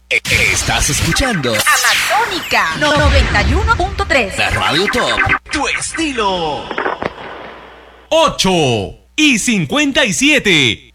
Estás escuchando Amazónica 91.3. la Radio Top. Tu estilo. 8:57.